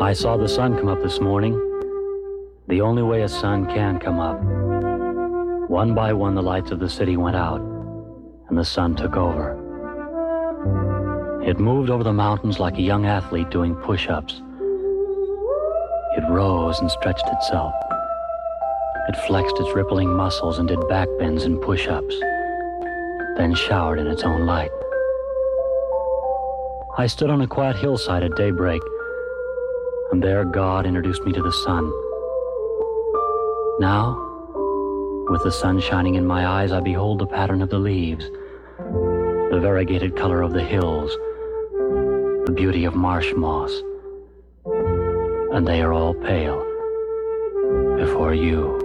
I saw the sun come up this morning, the only way a sun can come up. One by one, the lights of the city went out, and the sun took over. It moved over the mountains like a young athlete doing push-ups. It rose and stretched itself. It flexed its rippling muscles and did backbends and push-ups, then showered in its own light. I stood on a quiet hillside at daybreak, and there God introduced me to the sun. Now, with the sun shining in my eyes, I behold the pattern of the leaves, the variegated color of the hills, the beauty of marsh moss, and they are all pale before you.